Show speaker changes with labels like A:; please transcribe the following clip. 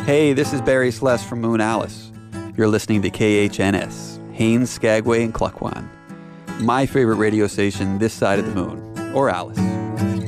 A: Hey, this is Barry Celeste from Moon Alice. You're listening to KHNS, Haines, Skagway, and Klukwan. My favorite radio station this side of the moon, or Alice.